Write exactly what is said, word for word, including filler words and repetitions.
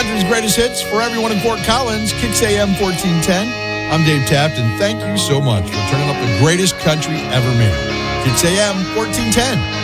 country's greatest hits for everyone in Fort Collins, Kicks A M fourteen ten. I'm Dave Taft, and thank you so much for turning up the greatest country ever made. Kicks A M fourteen ten.